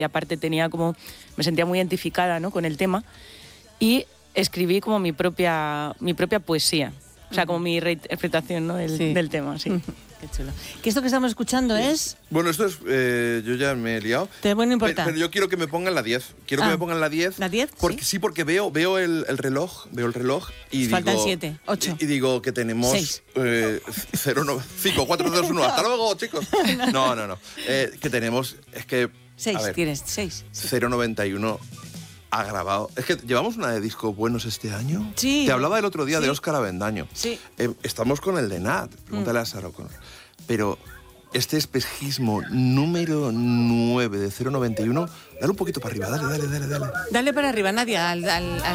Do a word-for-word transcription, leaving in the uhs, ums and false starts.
Y aparte tenía como, me sentía muy identificada, ¿no?, con el tema y escribí como mi propia, mi propia poesía. O sea, como mi reinterpretación, ¿no?, del, Sí. del tema, sí. Qué chulo. ¿Que esto que estamos escuchando es? Bueno, esto es... Eh, yo ya me he liado. Te bueno, no importa. Pero, pero yo quiero que me pongan la diez. Quiero Ah, que me pongan la diez. ¿la diez? Porque, sí. sí, porque veo, veo el, el reloj, veo el reloj y Faltan digo... siete, ocho. Y, y digo que tenemos... Seis. Eh, cero, no, cinco, cuatro, dos, uno. Hasta luego, chicos. No, no, no. Eh, que tenemos... Es que... Seis, a ver, tienes, seis. Sí. cero noventa y uno ha grabado... Es que llevamos una de discos buenos este año. Sí. Te hablaba el otro día Sí. de Óscar Avendaño. Sí. Eh, estamos con el de Nat. Pregúntale Mm. a Sara O'Connor. Pero este espejismo número nueve de cero noventa y uno... Dale un poquito para arriba, dale, dale, dale, dale. Dale para arriba, Nadia, al, al, al